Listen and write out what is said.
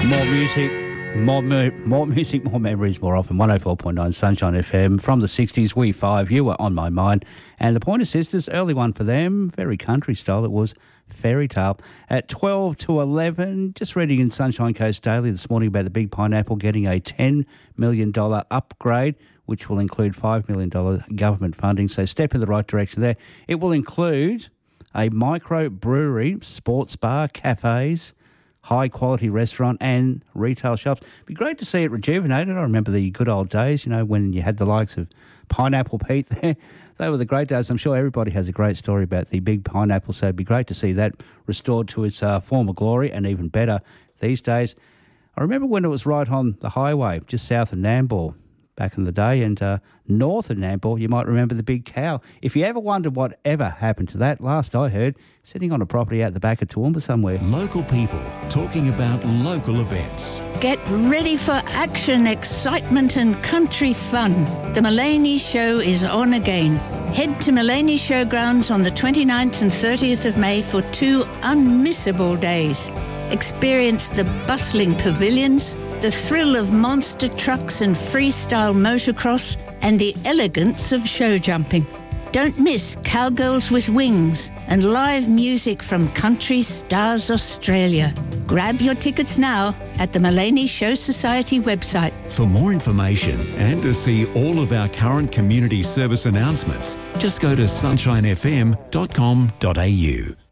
More music, more music, more memories, more often. 104.9 Sunshine FM from the 60s. We Five, you were on my mind. And the Pointer Sisters, early one for them, very country style. It was Fairy Tale. At 12 to 11, just reading in Sunshine Coast Daily this morning about the Big Pineapple getting a $10 million upgrade, which will include $5 million government funding. So step in the right direction there. It will include a micro brewery, sports bar, cafes, high-quality restaurant and retail shops. It'd be great to see it rejuvenated. I remember the good old days, you know, when you had the likes of Pineapple Pete there. They were the great days. I'm sure everybody has a great story about the Big Pineapple, so it'd be great to see that restored to its former glory and even better these days. I remember when it was right on the highway, just south of Nambour back in the day, and north of Nambour, you might remember the Big Cow. If you ever wondered what ever happened to that, last I heard, sitting on a property out the back of Toowoomba somewhere. Local people talking about local events. Get ready for action, excitement and country fun. The Mullaney Show is on again. Head to Mullaney Showgrounds on the 29th and 30th of May for 2 unmissable days. Experience the bustling pavilions, the thrill of monster trucks and freestyle motocross, and the elegance of show jumping. Don't miss Cowgirls with Wings and live music from Country Stars Australia. Grab your tickets now at the Mullaney Show Society website. For more information and to see all of our current community service announcements, just go to sunshinefm.com.au.